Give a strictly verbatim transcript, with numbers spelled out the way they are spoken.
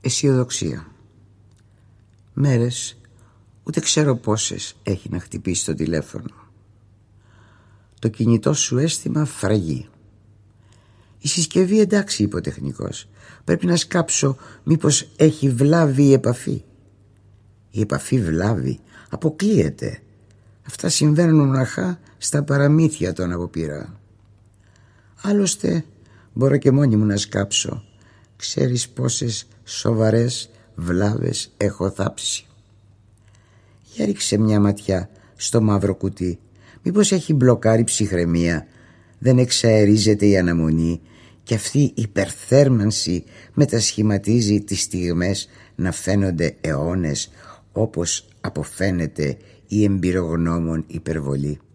αισιοδοξία. Μέρες, ούτε ξέρω πόσες, έχει να χτυπήσει το τηλέφωνο. Το κινητό σου αίσθημα φραγεί. Η συσκευή εντάξει, είπε ο τεχνικός. Πρέπει να σκάψω μήπως έχει βλάβει η επαφή. Η επαφή βλάβει, αποκλείεται. Αυτά συμβαίνουν μοναχά στα παραμύθια των αποπειρά. Άλλωστε μπορώ και μόνη μου να σκάψω. Ξέρεις πόσες σοβαρές βλάβες έχω θάψει. Για ρίξε μια ματιά στο μαύρο κουτί. Μήπως έχει μπλοκάρει ψυχραιμία, δεν εξαερίζεται η αναμονή και αυτή η υπερθέρμανση μετασχηματίζει τις στιγμές να φαίνονται αιώνες, όπως αποφαίνεται η εμπειρογνώμων υπερβολή.